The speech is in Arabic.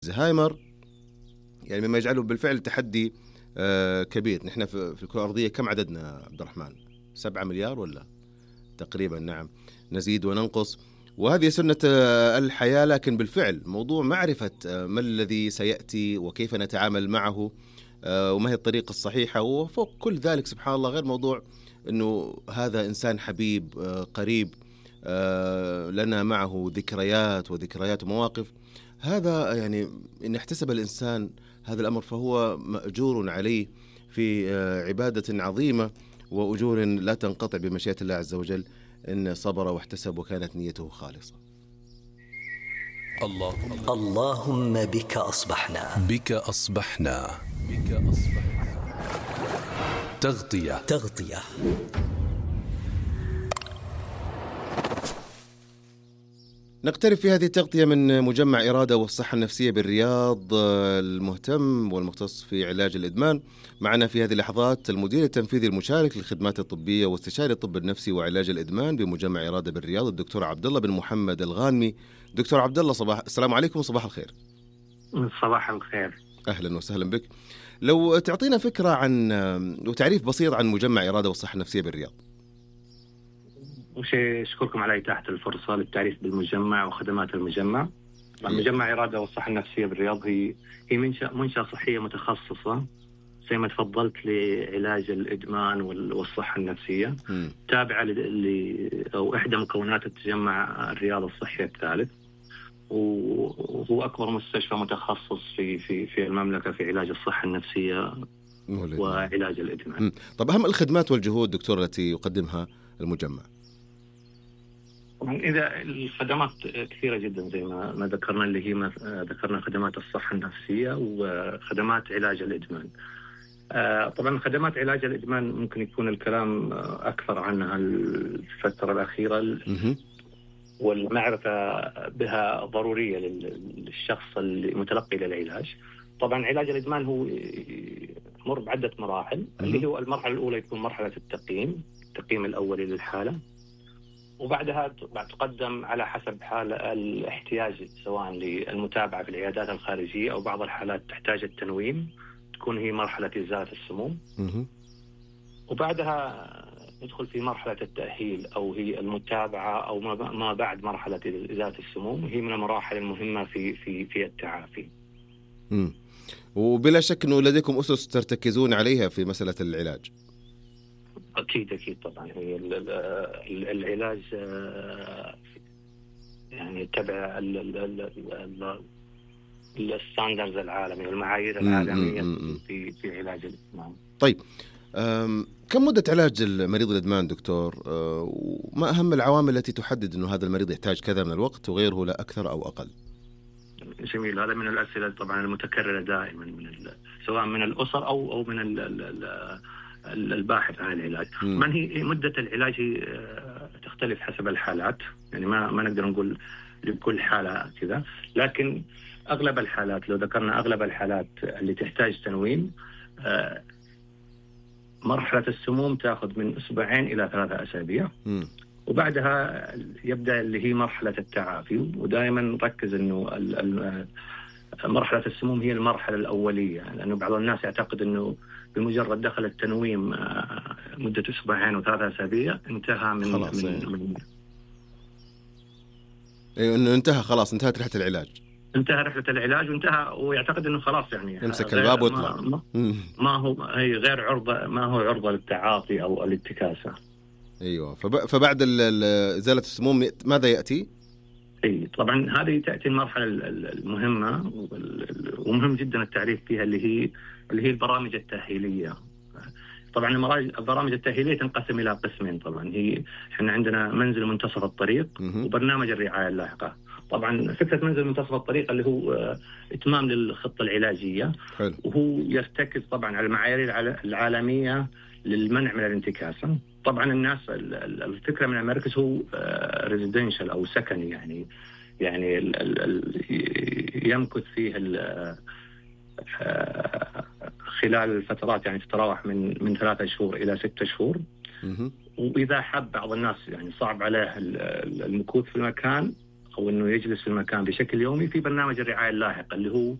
زهايمر، يعني مما يجعله بالفعل تحدي كبير. نحن في الكرة الأرضية كم عددنا عبد الرحمن؟ 7 مليار ولا تقريبا؟ نعم، نزيد وننقص، وهذه سنة الحياة. لكن بالفعل موضوع معرفة ما الذي سيأتي وكيف نتعامل معه وما هي الطريقة الصحيحة، وفوق كل ذلك سبحان الله غير موضوع أنه هذا إنسان حبيب قريب لنا معه ذكريات ومواقف. هذا يعني إن احتسب الإنسان هذا الأمر فهو مأجور عليه في عبادة عظيمة وأجور لا تنقطع بمشيئة الله عز وجل إن صبر واحتسب وكانت نيته خالصة. اللهم بك أصبحنا تغطية. نقترب في هذه التغطية من مجمع إرادة والصحة النفسية بالرياض المهتم والمختص في علاج الإدمان. معنا في هذه اللحظات المدير التنفيذي المشارك للخدمات الطبية واستشاري الطب النفسي وعلاج الإدمان بمجمع إرادة بالرياض الدكتور عبد الله بن محمد الغانمي. دكتور عبد الله، السلام عليكم وصباح الخير. صباح الخير. أهلا وسهلا بك. لو تعطينا فكرة عن وتعريف بسيط عن مجمع إرادة والصحة النفسية بالرياض. أشكركم على إتاحة الفرصة للتعريف بالمجمع وخدمات المجمع. مجمع إرادة والصحة النفسية بالرياض هي منشأة صحية متخصصة زي ما تفضلت لعلاج الإدمان والصحة النفسية، تابعة أو إحدى مكونات التجمع الرياض الصحي الثالث، وهو أكبر مستشفى متخصص في المملكة في علاج الصحة النفسية وعلاج الإدمان. طب أهم الخدمات والجهود دكتور التي يقدمها المجمع؟ إذا الخدمات كثيرة جدا زي ما ذكرنا، اللي هي ذكرنا خدمات الصحة النفسية وخدمات علاج الإدمان. طبعا خدمات علاج الإدمان ممكن يكون الكلام أكثر عنها الفترة الأخيرة، والمعرفة بها ضرورية للشخص المتلقي للعلاج. طبعا علاج الإدمان هو مر بعدة مراحل، اللي هو المرحلة الأولى يكون مرحلة التقييم الأولي للحالة، وبعدها تقدم على حسب حال الاحتياج، سواء للمتابعة في العيادات الخارجية أو بعض الحالات تحتاج التنويم، تكون هي مرحلة إزالة السموم. وبعدها ندخل في مرحلة التأهيل أو هي المتابعة أو ما بعد مرحلة إزالة السموم، هي من المراحل المهمة في التعافي. وبلا شك أنه لديكم أسس ترتكزون عليها في مسألة العلاج. أكيد طبعا. هي العلاج يعني تبع الستاندرز العالمي والمعايير العالمية في علاج الإدمان. طيب، كم مدة علاج المريض الإدمان دكتور؟ وما أهم العوامل التي تحدد أنه هذا المريض يحتاج كذا من الوقت وغيره لا أكثر أو أقل؟ جميل. هذا من الأسئلة طبعا المتكررة دائما سواء من الأسر أو من الباحث عن العلاج. من هي مدة العلاج تختلف حسب الحالات، يعني ما نقدر نقول لكل حالة كذا، لكن أغلب الحالات، لو ذكرنا أغلب الحالات اللي تحتاج تنويم، مرحلة السموم تأخذ من 2 إلى 3 أسابيع، وبعدها يبدأ اللي هي مرحلة التعافي. ودائما نركز أنه مرحلة السموم هي المرحلة الأولية، لأنه بعض الناس يعتقد أنه بمجرد دخل التنويم مدة 2 و3 أسابيع انتهى من خلاص إنه انتهى، خلاص انتهت رحلة العلاج. انتهى رحلة العلاج وانتهى، ويعتقد انه خلاص يعني يمسك الباب ويطلع. هي غير عرضة، ما هو عرضة للتعاطي او الاتكاسة. ايوه. فبعد ازالة السموم ماذا يأتي؟ اي طبعا هذه تأتي المرحلة المهمة ومهم جدا التعريف فيها، اللي هي البرامج التأهيلية. طبعا البرامج التأهيلية تنقسم إلى قسمين. طبعا احنا عندنا منزل منتصف الطريق وبرنامج الرعاية اللاحقة. طبعا فكرة منزل منتصف الطريق اللي هو إتمام للخطة العلاجية. حلو. وهو يرتكز طبعا على المعايير العالمية للمنع من الانتكاسة. طبعا الناس الفكرة من المركز هو ريزيدنشال أو سكني، يعني يمكث فيه خلال الفترات، يعني تتراوح من 3 شهور إلى 6 شهور. وإذا حب بعض الناس يعني صعب عليه المكوث في المكان، أو أنه يجلس في المكان بشكل يومي في برنامج الرعاية اللاحقة اللي هو